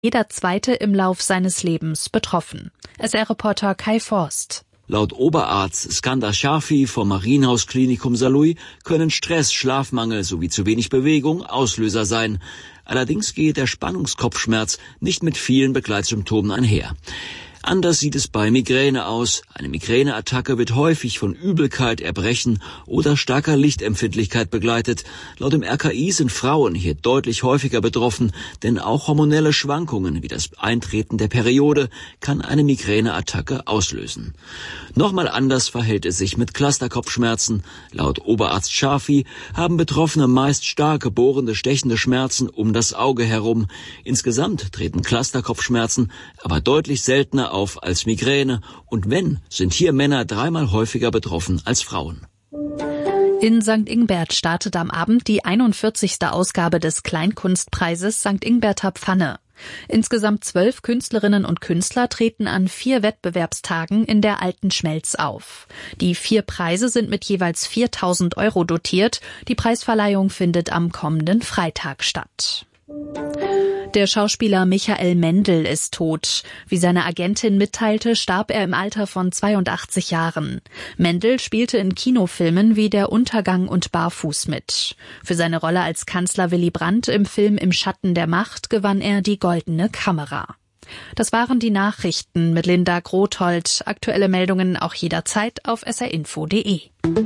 jeder Zweite im Lauf seines Lebens betroffen. SR-Reporter Kai Forst. Laut Oberarzt Skandar Shafi vom Marienhausklinikum Saarlouis können Stress, Schlafmangel sowie zu wenig Bewegung Auslöser sein. Allerdings gehe der Spannungskopfschmerz nicht mit vielen Begleitsymptomen einher. Anders sieht es bei Migräne aus. Eine Migräneattacke wird häufig von Übelkeit, Erbrechen oder starker Lichtempfindlichkeit begleitet. Laut dem RKI sind Frauen hier deutlich häufiger betroffen, denn auch hormonelle Schwankungen wie das Eintreten der Periode kann eine Migräneattacke auslösen. Nochmal anders verhält es sich mit Clusterkopfschmerzen. Laut Oberarzt Shafi haben Betroffene meist starke, bohrende, stechende Schmerzen um das Auge herum. Insgesamt treten Clusterkopfschmerzen aber deutlich seltener auf als Migräne, und wenn, sind hier Männer 3-mal häufiger betroffen als Frauen. In St. Ingbert startet am Abend die 41. Ausgabe des Kleinkunstpreises St. Ingberter Pfanne. Insgesamt 12 Künstlerinnen und Künstler treten an 4 Wettbewerbstagen in der Alten Schmelz auf. Die 4 Preise sind mit jeweils 4.000 € dotiert. Die Preisverleihung findet am kommenden Freitag statt. Der Schauspieler Michael Mendl ist tot. Wie seine Agentin mitteilte, starb er im Alter von 82 Jahren. Mendl spielte in Kinofilmen wie Der Untergang und Barfuß mit. Für seine Rolle als Kanzler Willy Brandt im Film Im Schatten der Macht gewann er die Goldene Kamera. Das waren die Nachrichten mit Linda Grothold. Aktuelle Meldungen auch jederzeit auf srinfo.de.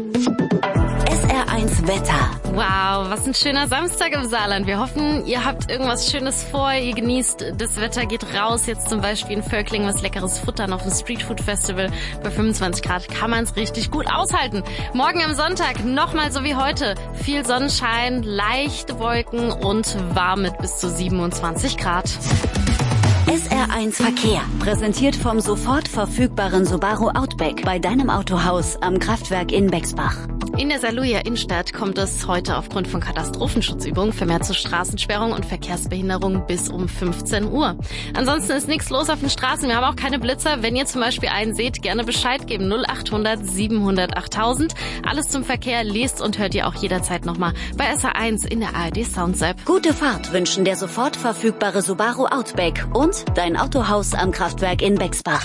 SR1 Wetter. Wow, was ein schöner Samstag im Saarland. Wir hoffen, ihr habt irgendwas Schönes vor, ihr genießt das Wetter, geht raus. Jetzt zum Beispiel in Völklingen was leckeres Futtern auf dem Streetfood Festival. Bei 25 Grad kann man es richtig gut aushalten. Morgen am Sonntag nochmal so wie heute. Viel Sonnenschein, leichte Wolken und warm mit bis zu 27 Grad. SR1 Verkehr, präsentiert vom sofort verfügbaren Subaru Outback bei deinem Autohaus am Kraftwerk in Bexbach. In der Saarlouier Innenstadt kommt es heute aufgrund von Katastrophenschutzübungen vermehrt zu Straßensperrungen und Verkehrsbehinderungen bis um 15 Uhr. Ansonsten ist nichts los auf den Straßen. Wir haben auch keine Blitzer. Wenn ihr zum Beispiel einen seht, gerne Bescheid geben. 0800 700 8000. Alles zum Verkehr lest und hört ihr auch jederzeit nochmal bei SR1 in der ARD Sounds App. Gute Fahrt wünschen der sofort verfügbare Subaru Outback und dein Autohaus am Kraftwerk in Bexbach.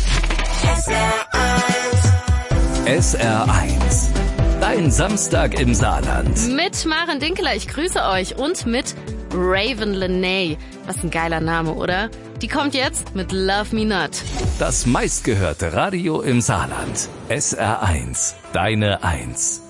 SR1. Dein Samstag im Saarland. Mit Maren Dinkeler, ich grüße euch, und mit Raven Lenay. Was ein geiler Name, oder? Die kommt jetzt mit Love Me Not. Das meistgehörte Radio im Saarland. SR1. Deine 1.